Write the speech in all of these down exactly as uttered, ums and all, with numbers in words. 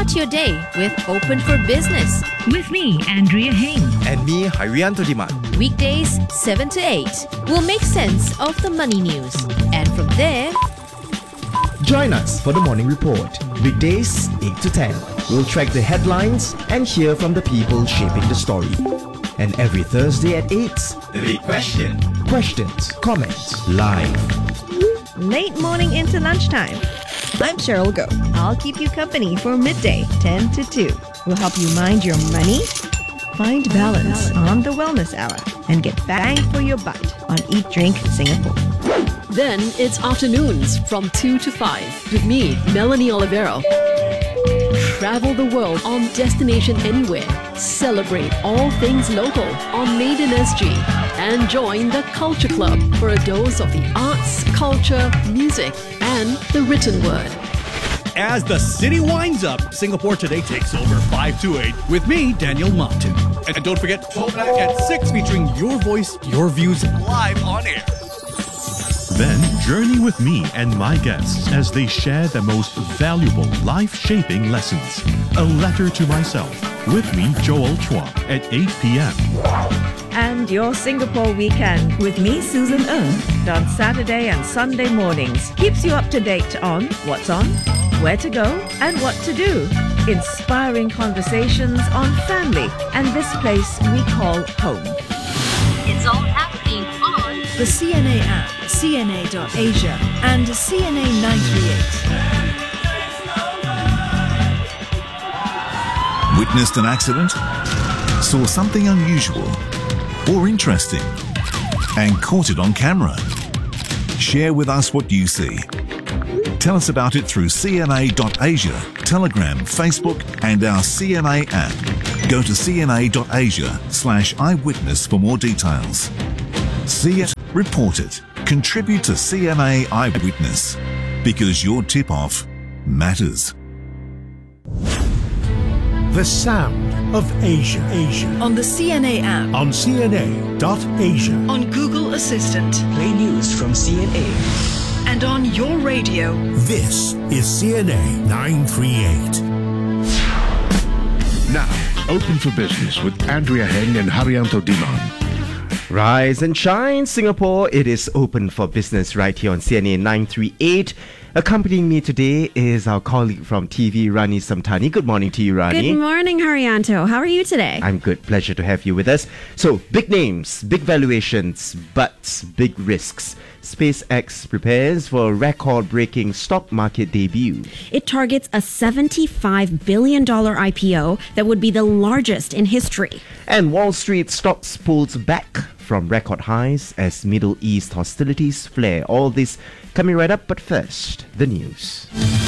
Start your day with Open for Business. With me, Andrea Heng. And me, Harianto Diman. Weekdays, seven to eight. We'll make sense of the money news. And from there, join us for the Morning Report. Weekdays, eight to ten. We'll track the headlines and hear from the people shaping the story. And every Thursday at eight, The Big Question. Questions, comments, live. Late morning into lunchtime. I'm Cheryl Go. I'll keep you company for midday, ten to two. We'll help you mind your money, find balance on the Wellness Hour, and get bang for your buck on Eat Drink Singapore. Then it's afternoons from two to five with me, Melanie Olivero. Travel the world on Destination Anywhere. Celebrate all things local on Made in S G. And join the Culture Club for a dose of the arts, culture, music, and the written word. As the city winds up, Singapore Today takes over five to eight with me, Daniel Martin. And don't forget, Tallback at six featuring your voice, your views live on air. Then journey with me and my guests as they share the most valuable life-shaping lessons. A letter to myself. With me, Joel Chua at eight p.m. And your Singapore weekend with me, Susan Ng, on Saturday and Sunday mornings. Keeps you up to date on what's on, where to go, and what to do. Inspiring conversations on family and this place we call home. it's all happening on the C N A app, C N A dot Asia, and C N A nine three eight. Witnessed an accident? Saw something unusual or interesting and caught it on camera? Share with us what you see. Tell us about it through C N A dot Asia, Telegram, Facebook and our C N A app. Go to C N A dot Asia slash eyewitness for more details. See it, report it, contribute to C N A Eyewitness, because your tip-off matters. The sound of Asia. Asia. On the C N A app. On C N A dot Asia. On Google Assistant. Play news from C N A. And on your radio. This is C N A nine three eight. Now, Open for Business with Andrea Heng and Harianto Diman. Rise and shine, Singapore. It is Open for Business right here on C N A nine three eight. Accompanying me today is our colleague from T V, Rani Samtani. Good morning to you, Rani. Good morning, Harianto. How are you today? I'm good. Pleasure to have you with us. So, big names, big valuations, but big risks. SpaceX prepares for a record-breaking stock market debut. It targets a seventy-five billion dollars I P O that would be the largest in history. And Wall Street stocks pulls back from record highs as Middle East hostilities flare. All this coming right up, but first, the news.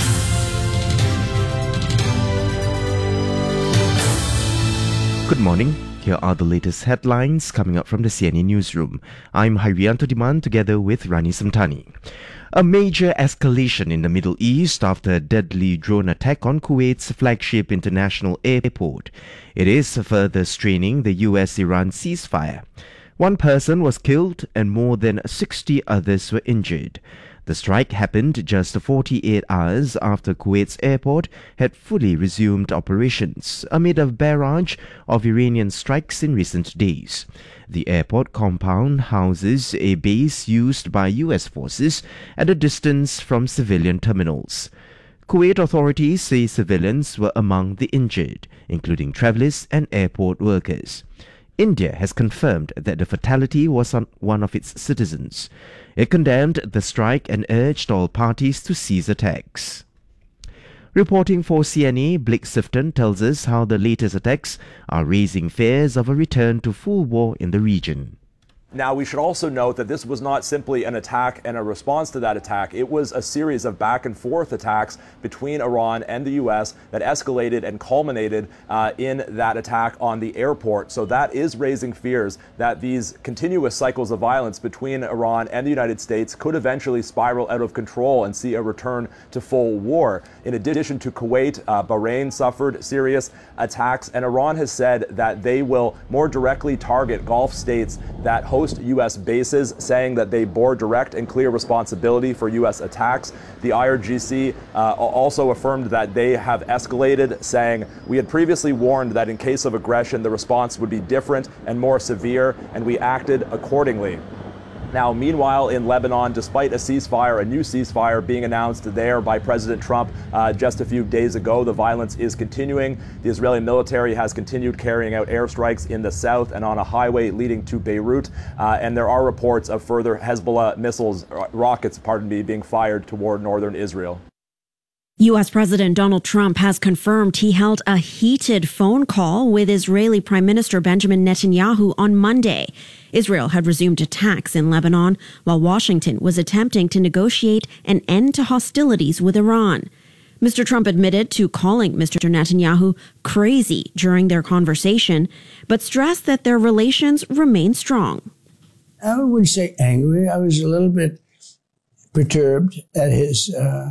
Good morning. Here are the latest headlines coming up from the C N A newsroom. I'm Harianto Diman together with Rani Samtani. A major escalation in the Middle East after a deadly drone attack on Kuwait's flagship international airport. It is further straining the U S Iran ceasefire. One person was killed and more than sixty others were injured. The strike happened just forty-eight hours after Kuwait's airport had fully resumed operations amid a barrage of Iranian strikes in recent days. The airport compound houses a base used by U S forces at a distance from civilian terminals. Kuwait authorities say civilians were among the injured, including travelers and airport workers. India has confirmed that the fatality was on one of its citizens. It condemned the strike and urged all parties to cease attacks. Reporting for C N A, Blake Sifton tells us how the latest attacks are raising fears of a return to full war in the region. Now, we should also note that this was not simply an attack and a response to that attack. It was a series of back and forth attacks between Iran and the U S that escalated and culminated uh, in that attack on the airport. So that is raising fears that these continuous cycles of violence between Iran and the United States could eventually spiral out of control and see a return to full war. In addition to Kuwait, uh, Bahrain suffered serious attacks, and Iran has said that they will more directly target Gulf states that host post-U S bases, saying that they bore direct and clear responsibility for U S attacks. The I R G C uh, also affirmed that they have escalated, saying, "We had previously warned that in case of aggression, the response would be different and more severe, and we acted accordingly." Now, meanwhile, in Lebanon, despite a ceasefire, a new ceasefire being announced there by President Trump uh, just a few days ago, the violence is continuing. The Israeli military has continued carrying out airstrikes in the south and on a highway leading to Beirut. Uh, and there are reports of further Hezbollah missiles, rockets, pardon me, being fired toward northern Israel. U S. President Donald Trump has confirmed he held a heated phone call with Israeli Prime Minister Benjamin Netanyahu on Monday. Israel had resumed attacks in Lebanon, while Washington was attempting to negotiate an end to hostilities with Iran. Mister Trump admitted to calling Mister Netanyahu crazy during their conversation, but stressed that their relations remain strong. I wouldn't say angry. I was a little bit perturbed at his uh,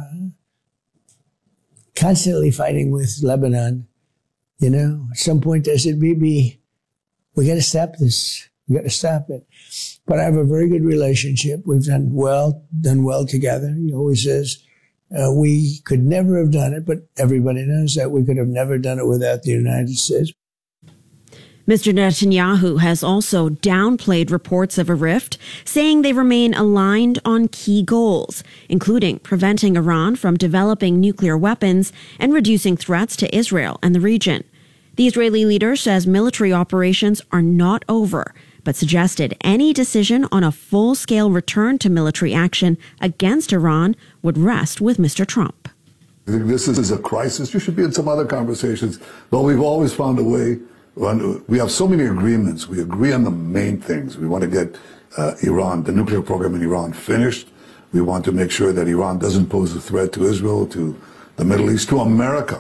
constantly fighting with Lebanon. You know, at some point I said, Bibi, we got to stop this. We got to stop it. But I have a very good relationship. We've done well, done well together. He always says, uh, we could never have done it, but everybody knows that we could have never done it without the United States. Mister Netanyahu has also downplayed reports of a rift, saying they remain aligned on key goals, including preventing Iran from developing nuclear weapons and reducing threats to Israel and the region. The Israeli leader says military operations are not over, but suggested any decision on a full-scale return to military action against Iran would rest with Mister Trump. I think this is a crisis. You should be in some other conversations, but we've always found a way. We have so many agreements. We agree on the main things. We want to get uh, Iran, the nuclear program in Iran, finished. We want to make sure that Iran doesn't pose a threat to Israel, to the Middle East, to America.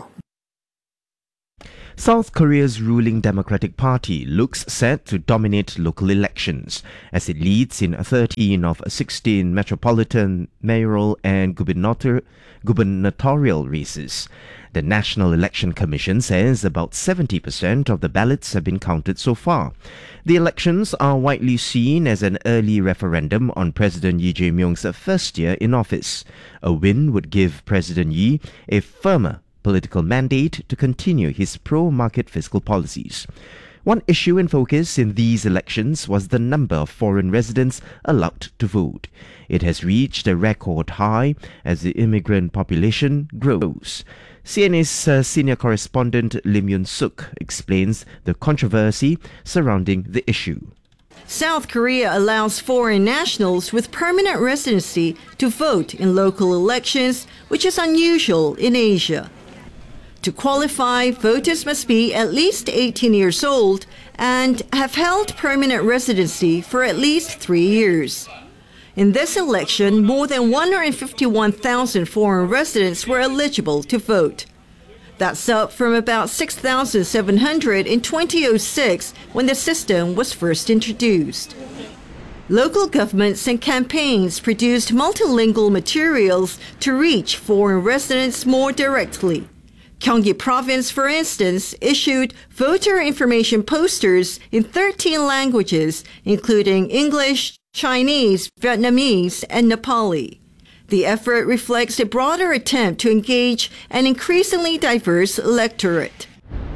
South Korea's ruling Democratic Party looks set to dominate local elections as it leads in thirteen of sixteen metropolitan, mayoral and gubernatorial races. The National Election Commission says about seventy percent of the ballots have been counted so far. The elections are widely seen as an early referendum on President Lee Jae-myung's first year in office. A win would give President Lee a firmer political mandate to continue his pro-market fiscal policies. One issue in focus in these elections was the number of foreign residents allowed to vote. It has reached a record high as the immigrant population grows. C N A's uh, senior correspondent Lim Yun-suk explains the controversy surrounding the issue. South Korea allows foreign nationals with permanent residency to vote in local elections, which is unusual in Asia. To qualify, voters must be at least eighteen years old and have held permanent residency for at least three years. In this election, more than one hundred fifty-one thousand foreign residents were eligible to vote. That's up from about six thousand seven hundred in two thousand six when the system was first introduced. Local governments and campaigns produced multilingual materials to reach foreign residents more directly. Gyeonggi Province, for instance, issued voter information posters in thirteen languages, including English, Chinese, Vietnamese, and Nepali. The effort reflects a broader attempt to engage an increasingly diverse electorate.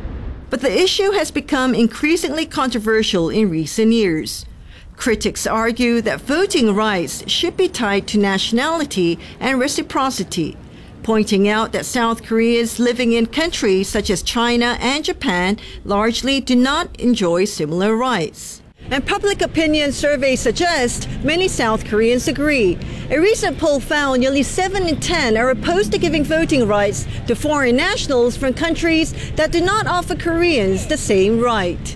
But the issue has become increasingly controversial in recent years. Critics argue that voting rights should be tied to nationality and reciprocity, pointing out that South Koreans living in countries such as China and Japan largely do not enjoy similar rights. And public opinion surveys suggest many South Koreans agree. A recent poll found nearly seven in ten are opposed to giving voting rights to foreign nationals from countries that do not offer Koreans the same right.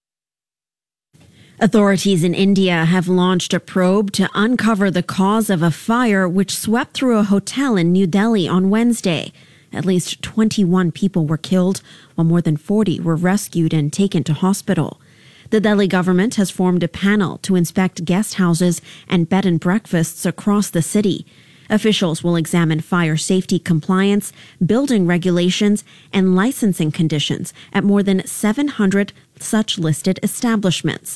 Authorities in India have launched a probe to uncover the cause of a fire which swept through a hotel in New Delhi on Wednesday. At least twenty-one people were killed, while more than forty were rescued and taken to hospital. The Delhi government has formed a panel to inspect guest houses and bed and breakfasts across the city. Officials will examine fire safety compliance, building regulations, and licensing conditions at more than seven hundred such listed establishments.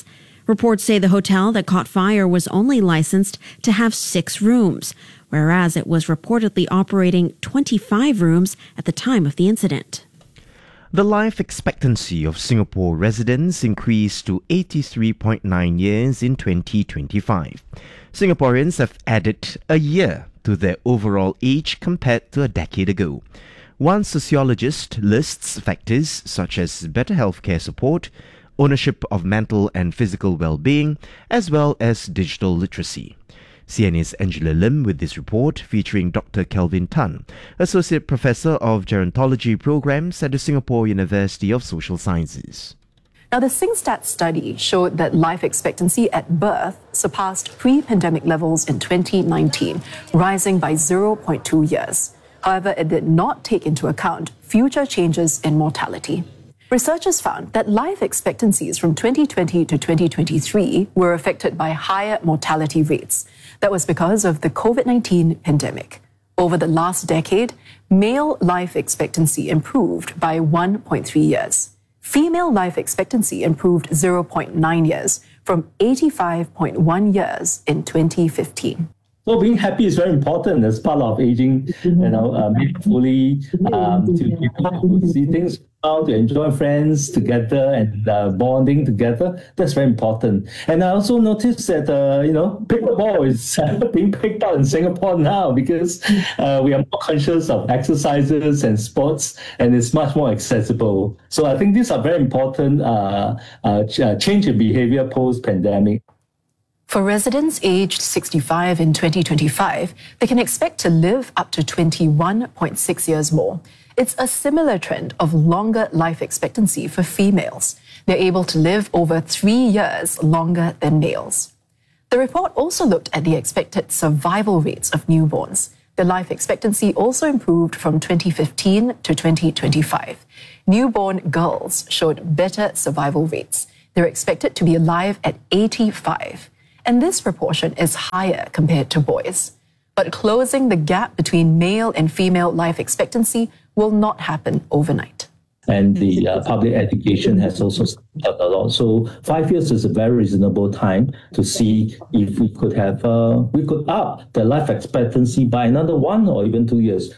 Reports say the hotel that caught fire was only licensed to have six rooms, whereas it was reportedly operating twenty-five rooms at the time of the incident. The life expectancy of Singapore residents increased to eighty-three point nine years in twenty twenty-five. Singaporeans have added a year to their overall age compared to a decade ago. One sociologist lists factors such as better healthcare support, ownership of mental and physical well-being, as well as digital literacy. C N A's Angela Lim with this report featuring Doctor Kelvin Tan, Associate Professor of Gerontology Programs at the Singapore University of Social Sciences. Now, the SingStat study showed that life expectancy at birth surpassed pre-pandemic levels in twenty nineteen, rising by zero point two years. However, it did not take into account future changes in mortality. Researchers found that life expectancies from twenty twenty to twenty twenty-three were affected by higher mortality rates. That was because of the COVID nineteen pandemic. Over the last decade, male life expectancy improved by one point three years. Female life expectancy improved zero point nine years from eighty-five point one years in twenty fifteen. So being happy is very important as part of aging, you know, uh, meaningfully, um, to people see things out, to enjoy friends together and uh, bonding together. That's very important. And I also noticed that, uh, you know, pickleball is being picked up in Singapore now because uh, we are more conscious of exercises and sports, and it's much more accessible. So I think these are very important uh, uh, ch- uh, change in behavior post-pandemic. For residents aged sixty-five in twenty twenty-five, they can expect to live up to twenty-one point six years more. It's a similar trend of longer life expectancy for females. They're able to live over three years longer than males. The report also looked at the expected survival rates of newborns. The life expectancy also improved from twenty fifteen to twenty twenty-five. Newborn girls showed better survival rates. They're expected to be alive at eighty-five. And this proportion is higher compared to boys. But closing the gap between male and female life expectancy will not happen overnight. And the uh, public education has also stepped up a lot. So five years is a very reasonable time to see if we could have, uh, we could up the life expectancy by another one or even two years.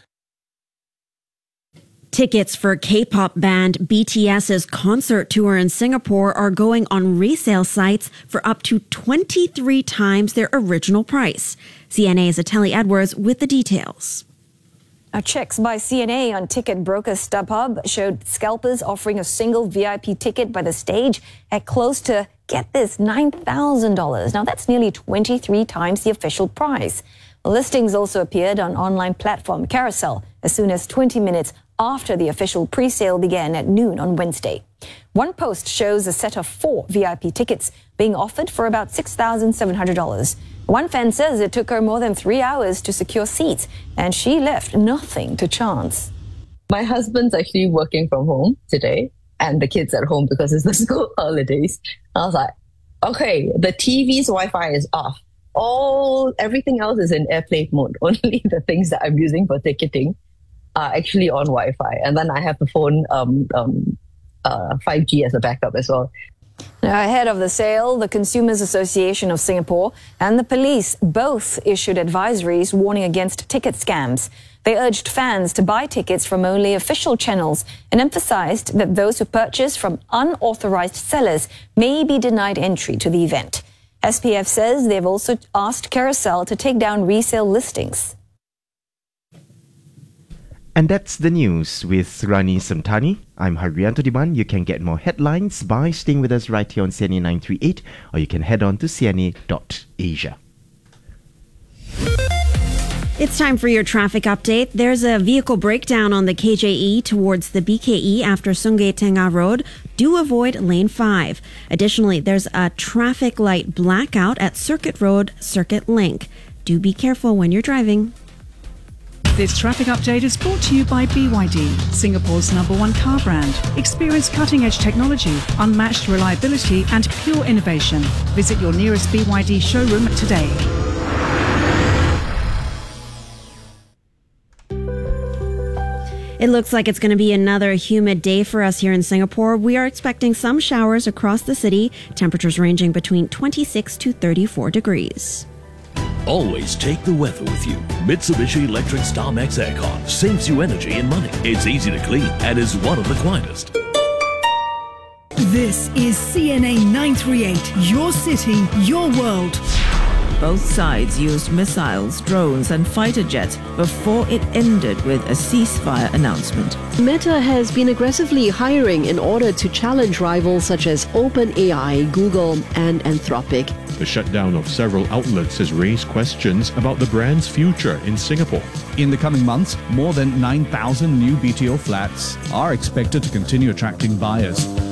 Tickets for K-pop band BTS's concert tour in Singapore are going on resale sites for up to twenty-three times their original price. C N A's Ateli Edwards with the details. Now, checks by C N A on ticket broker StubHub showed scalpers offering a single V I P ticket by the stage at close to, get this, nine thousand dollars. Now, that's nearly twenty-three times the official price. Listings also appeared on online platform Carousel as soon as twenty minutes after the official pre-sale began at noon on Wednesday. One post shows a set of four V I P tickets being offered for about six thousand seven hundred dollars. One fan says it took her more than three hours to secure seats, and she left nothing to chance. My husband's actually working from home today, and the kids at home because it's the school holidays. I was like, okay, the T V's Wi-Fi is off. All, everything else is in airplane mode. Only the things that I'm using for ticketing are actually on Wi-Fi. And then I have the phone um, um, uh, five G as a backup as well. Now, ahead of the sale, the Consumers Association of Singapore and the police both issued advisories warning against ticket scams. They urged fans to buy tickets from only official channels and emphasized that those who purchase from unauthorized sellers may be denied entry to the event. S P F says they've also asked Carousel to take down resale listings. And that's the news with Rani Samtani. I'm Haryanto Diman. You can get more headlines by staying with us right here on C N A nine three eight, or you can head on to c n a dot asia. It's time for your traffic update. There's a vehicle breakdown on the K J E towards the B K E after Sungai Tengah Road. Do avoid lane five. Additionally, there's a traffic light blackout at Circuit Road, Circuit Link. Do be careful when you're driving. This traffic update is brought to you by B Y D, Singapore's number one car brand. Experience cutting-edge technology, unmatched reliability and pure innovation. Visit your nearest B Y D showroom today. It looks like it's going to be another humid day for us here in Singapore. We are expecting some showers across the city, temperatures ranging between twenty-six to thirty-four degrees. Always take the weather with you. Mitsubishi Electric StarMax Aircon saves you energy and money. It's easy to clean and is one of the quietest. This is C N A nine thirty-eight, your city, your world. Both sides used missiles, drones and fighter jets before it ended with a ceasefire announcement. Meta has been aggressively hiring in order to challenge rivals such as OpenAI, Google and Anthropic. The shutdown of several outlets has raised questions about the brand's future in Singapore. In the coming months, more than nine thousand new B T O flats are expected to continue attracting buyers.